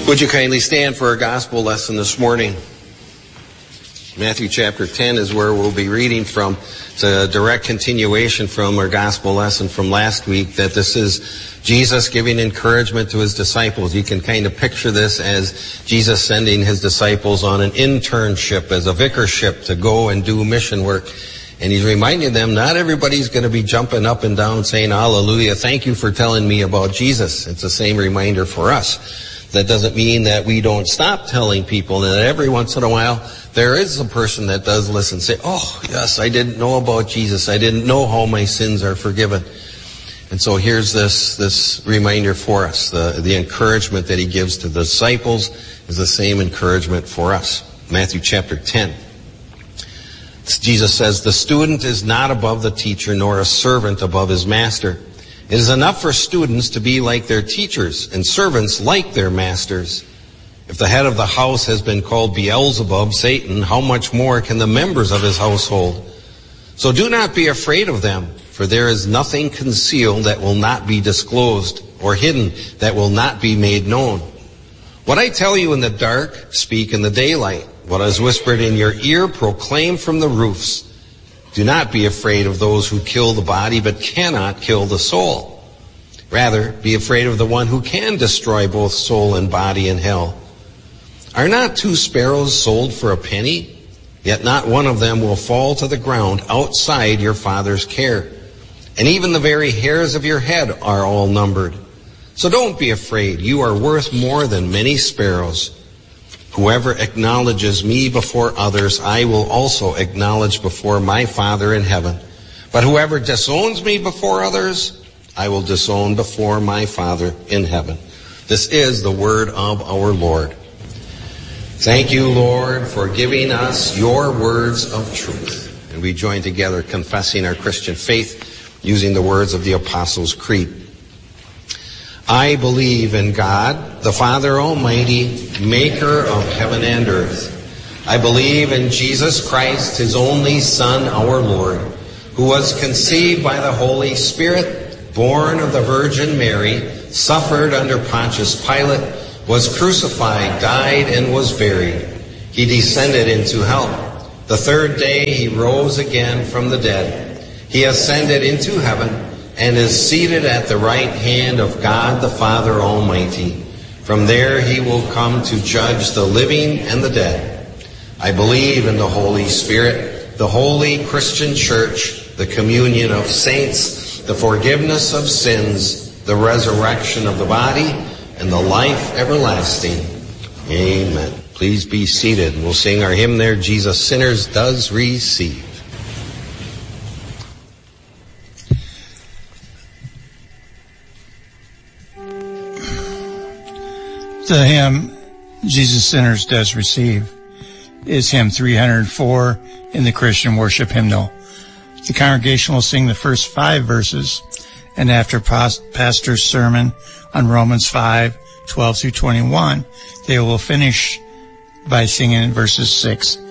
Would you kindly stand for our gospel lesson this morning? Matthew chapter 10 is where we'll be reading from. It's a direct continuation from our gospel lesson from last week, that this is Jesus giving encouragement to his disciples. You can kind of picture this as Jesus sending his disciples on an internship, as a vicarship, to go and do mission work. And he's reminding them, not everybody's going to be jumping up and down saying, hallelujah, thank you for telling me about Jesus. It's the same reminder for us. That doesn't mean that we don't stop telling people, and that every once in a while there is a person that does listen and say, oh, yes, I didn't know about Jesus. I didn't know how my sins are forgiven. And so here's this reminder for us. The encouragement that he gives to the disciples is the same encouragement for us. Matthew chapter 10. Jesus says, the student is not above the teacher, nor a servant above his master. It is enough for students to be like their teachers, and servants like their masters. If the head of the house has been called Beelzebub, Satan, how much more can the members of his household? So do not be afraid of them, for there is nothing concealed that will not be disclosed, or hidden that will not be made known. What I tell you in the dark, speak in the daylight. What is whispered in your ear, proclaim from the roofs. Do not be afraid of those who kill the body, but cannot kill the soul. Rather, be afraid of the one who can destroy both soul and body in hell. Are not 2 sparrows sold for a penny? Yet not one of them will fall to the ground outside your Father's care. And even the very hairs of your head are all numbered. So don't be afraid. You are worth more than many sparrows. Whoever acknowledges me before others, I will also acknowledge before my Father in heaven. But whoever disowns me before others, I will disown before my Father in heaven. This is the word of our Lord. Thank you, Lord, for giving us your words of truth. And we join together confessing our Christian faith using the words of the Apostles' Creed. I believe in God, the Father Almighty, maker of heaven and earth. I believe in Jesus Christ, his only Son, our Lord, who was conceived by the Holy Spirit, born of the Virgin Mary, suffered under Pontius Pilate, was crucified, died, and was buried. He descended into hell. The third day he rose again from the dead. He ascended into heaven and is seated at the right hand of God the Father Almighty. From there he will come to judge the living and the dead. I believe in the Holy Spirit, the holy Christian church, the communion of saints, the forgiveness of sins, the resurrection of the body, and the life everlasting. Amen. Please be seated. We'll sing our hymn there, Jesus Sinners Does Receive. The hymn, Jesus Sinners Does Receive, is hymn 304 in the Christian Worship Hymnal. The congregation will sing the first 5 verses, and after Pastor's sermon on Romans 5:12 through 21, they will finish by singing verses 6